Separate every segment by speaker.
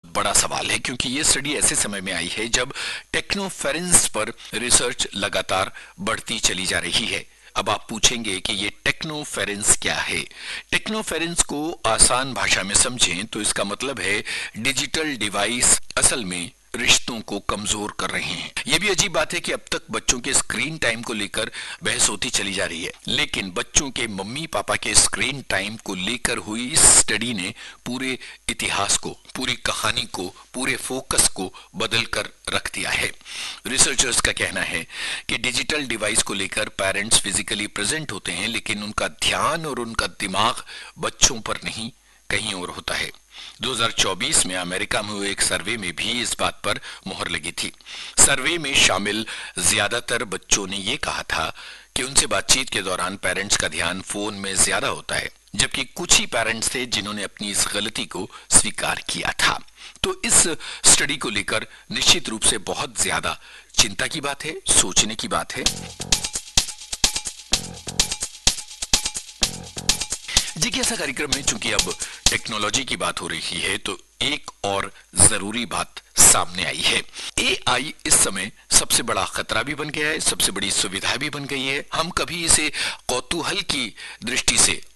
Speaker 1: बड़ा सवाल है, क्योंकि ये स्टडी ऐसे समय में आई है जब टेक्नोफेरेंस पर रिसर्च लगातार बढ़ती चली जा रही है। अब आप पूछेंगे कि ये टेक्नोफेरेंस क्या है। टेक्नोफेरेंस को आसान भाषा में समझें तो इसका मतलब है डिजिटल डिवाइस असल में रिश्तों को कमजोर कर रहे हैं। यह भी अजीब बात है कि अब तक बच्चों के स्क्रीन टाइम को लेकर बहस होती चली जा रही है, लेकिन बच्चों के मम्मी पापा के स्क्रीन टाइम को लेकर हुई इस स्टडी ने पूरे इतिहास को, पूरी कहानी को, पूरे फोकस को बदल कर रख दिया है। रिसर्चर्स का कहना है कि डिजिटल डिवाइस को लेकर पेरेंट्स फिजिकली प्रेजेंट होते हैं, लेकिन उनका ध्यान और उनका दिमाग बच्चों पर नहीं, कहीं और होता है। 2024 में अमेरिका में हुए एक सर्वे में भी इस बात पर मुहर लगी थी। सर्वे में शामिल ज्यादातर बच्चों ने यह कहा था कि उनसे बातचीत के दौरान पेरेंट्स का ध्यान फोन में ज्यादा होता है, जबकि कुछ ही पेरेंट्स थे जिन्होंने अपनी इस गलती को स्वीकार किया था। तो इस स्टडी को लेकर निश्चित रूप से बहुत ज्यादा चिंता की बात है, सोचने की बात है। जिज्ञासा कार्यक्रम में चूंकि अब टेक्नोलॉजी की बात हो रही है तो एक और जरूरी बात सामने आई है। एआई इस समय सबसे बड़ा खतरा भी बन गया है, सबसे बड़ी सुविधा भी बन गई है। हम कभी इसे कौतूहल की दृष्टि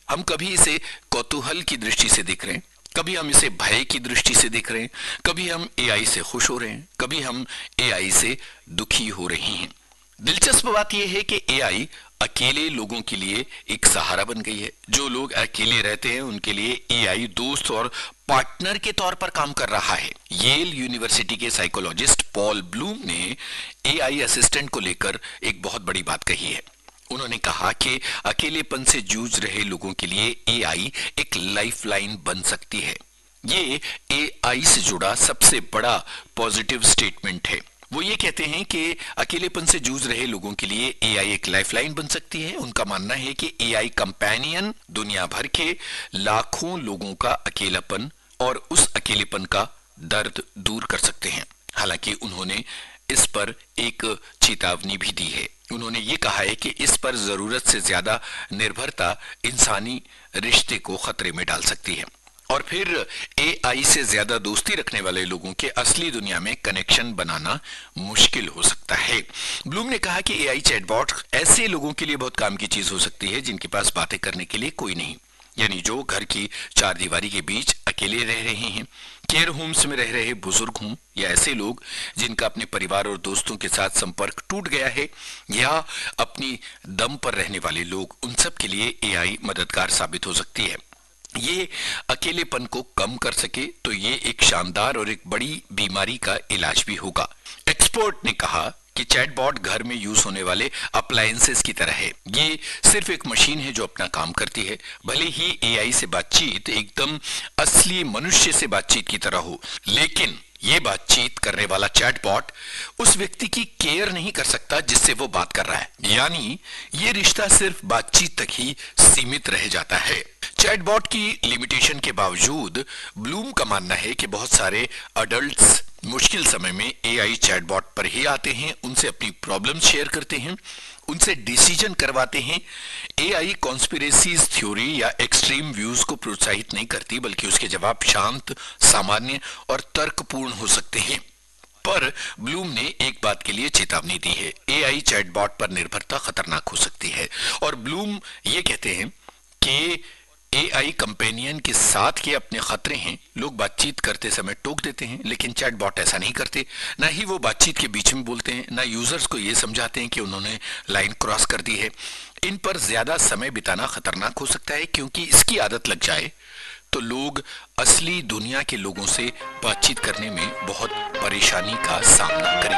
Speaker 1: से देख रहे हैं, कभी हम इसे भय की दृष्टि से देख रहे हैं, कभी हम एआई से खुश हो रहे हैं, कभी हम एआई से दुखी हो रहे हैं। दिलचस्प बात यह है कि एआई अकेले लोगों के लिए एक सहारा बन गई है। जो लोग अकेले रहते हैं उनके लिए एआई दोस्त और पार्टनर के तौर पर काम कर रहा है। येल यूनिवर्सिटी के साइकोलॉजिस्ट पॉल ब्लूम ने एआई असिस्टेंट को लेकर एक बहुत बड़ी बात कही है। उन्होंने कहा कि अकेलेपन से जूझ रहे लोगों के लिए एआई एक लाइफलाइन बन सकती है। ये एआई से जुड़ा सबसे बड़ा पॉजिटिव स्टेटमेंट है। वो ये कहते हैं कि अकेलेपन से जूझ रहे लोगों के लिए एआई एक लाइफलाइन बन सकती है। उनका मानना है कि एआई कंपेनियन दुनिया भर के लाखों लोगों का अकेलापन और उस अकेलेपन का दर्द दूर कर सकते हैं। हालांकि उन्होंने इस पर एक चेतावनी भी दी है। उन्होंने ये कहा है कि इस पर जरूरत से ज्यादा निर्भरता इंसानी रिश्ते को खतरे में डाल सकती है और फिर एआई से ज्यादा दोस्ती रखने वाले लोगों के असली दुनिया में कनेक्शन बनाना मुश्किल हो सकता है। ब्लूम ने कहा कि एआई चैटबॉट ऐसे लोगों के लिए बहुत काम की चीज हो सकती है जिनके पास बातें करने के लिए कोई नहीं, यानी जो घर की चार दीवारी के बीच अकेले रह रहे हैं, केयर होम्स में रह रहे बुजुर्ग हों, या ऐसे लोग जिनका अपने परिवार और दोस्तों के साथ संपर्क टूट गया है, या अपनी दम पर रहने वाले लोग, उन सब के लिए एआई मददगार साबित हो सकती है। ये अकेलेपन को कम कर सके तो ये एक शानदार और एक बड़ी बीमारी का इलाज भी होगा। एक्सपर्ट ने कहा कि चैटबॉट घर में यूज होने वाले अप्लायंसेस की तरह है। ये सिर्फ एक मशीन है जो अपना काम करती है। भले ही एआई से बातचीत एकदम असली मनुष्य से बातचीत की तरह हो, लेकिन ये बातचीत करने वाला चैटबॉट उस व्यक्ति की केयर नहीं कर सकता जिससे वो बात कर रहा है, यानी ये रिश्ता सिर्फ बातचीत तक ही सीमित रह जाता है। चैटबॉट की लिमिटेशन के बावजूद ब्लूम का मानना है कि बहुत सारे अडल्ट्स मुश्किल समय में एआई चैटबॉट पर ही आते हैं, उनसे अपनी प्रॉब्लम शेयर करते हैं, उनसे डिसीजन करवाते हैं। एआई कॉन्स्पिरेसीज थ्योरी या एक्सट्रीम व्यूज को प्रोत्साहित नहीं करती, बल्कि उसके जवाब शांत, सामान्य और तर्कपूर्ण हो सकते हैं। पर ब्लूम ने एक बात के लिए चेतावनी दी है, एआई चैटबॉट पर निर्भरता खतरनाक हो सकती है। और ब्लूम ये कहते हैं कि एआई कंपेनियन के साथ के अपने खतरे हैं। लोग बातचीत करते समय टोक देते हैं, लेकिन चैटबॉट ऐसा नहीं करते। ना ही वो बातचीत के बीच में बोलते हैं, ना यूजर्स को ये समझाते हैं कि उन्होंने लाइन क्रॉस कर दी है। इन पर ज्यादा समय बिताना खतरनाक हो सकता है, क्योंकि इसकी आदत लग जाए तो लोग असली दुनिया के लोगों से बातचीत करने में बहुत परेशानी का सामना करेंगे।